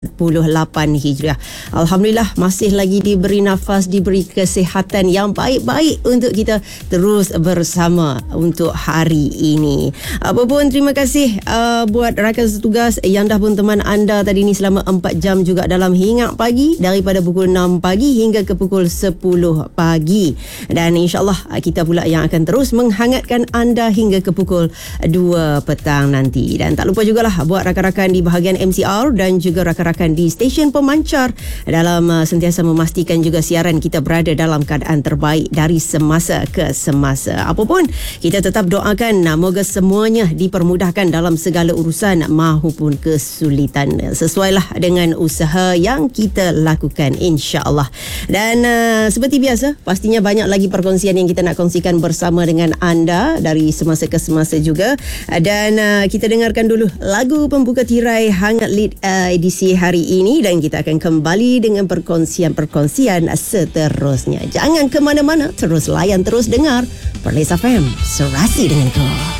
Hijriah. Alhamdulillah masih lagi diberi nafas, diberi kesihatan yang baik-baik untuk kita terus bersama untuk hari ini. Apapun, terima kasih buat rakan setugas yang dah pun teman anda tadi ni selama 4 jam juga dalam Hingat Pagi daripada pukul 6 pagi hingga ke pukul 10 pagi. Dan insyaAllah kita pula yang akan terus menghangatkan anda hingga ke pukul 2 petang nanti. Dan tak lupa jugalah buat rakan-rakan di bahagian MCR dan juga rakan-rakan di stesen pemancar dalam sentiasa memastikan juga siaran kita berada dalam keadaan terbaik dari semasa ke semasa. Apapun, kita tetap doakan moga semuanya dipermudahkan dalam segala urusan mahupun kesulitan sesuailah dengan usaha yang kita lakukan, insya-Allah. Dan seperti biasa, pastinya banyak lagi perkongsian yang kita nak kongsikan bersama dengan anda dari semasa ke semasa juga. Dan kita dengarkan dulu lagu pembuka tirai Hangat Lead edisi hari ini dan kita akan kembali dengan perkongsian seterusnya. Jangan ke mana-mana, terus layan, terus dengar Perlis FM, serasi dengan kau.